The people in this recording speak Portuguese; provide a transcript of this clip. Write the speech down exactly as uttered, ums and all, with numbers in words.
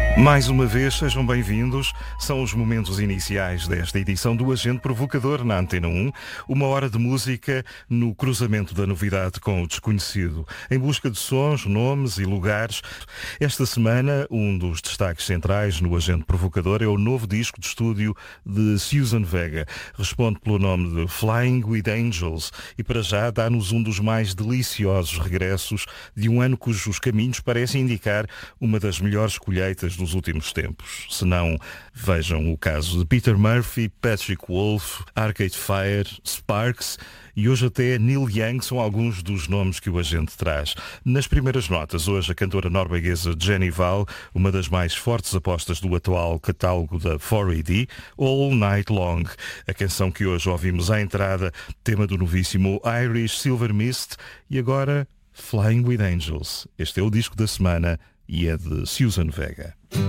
Mais uma vez, sejam bem-vindos. São os momentos iniciais desta edição do Agente Provocador na Antena um. Uma hora de música no cruzamento da novidade com o desconhecido. Em busca de sons, nomes e lugares. Esta semana, um dos destaques centrais no Agente Provocador é o novo disco de estúdio de Suzanne Vega. Responde pelo nome de Flying with Angels e para já dá-nos um dos mais deliciosos regressos de um ano cujos caminhos parecem indicar uma das melhores colheitas dos últimos tempos. Se não, vejam o caso de Peter Murphy, Patrick Wolf, Arcade Fire, Sparks e hoje até Neil Young são alguns dos nomes que o agente traz. Nas primeiras notas, hoje a cantora norueguesa Jenny Val, uma das mais fortes apostas do atual catálogo da quatro A D, All Night Long, a canção que hoje ouvimos à entrada, tema do novíssimo Irish Silver Mist e agora Flying with Angels. Este é o disco da semana e é de Suzanne Vega.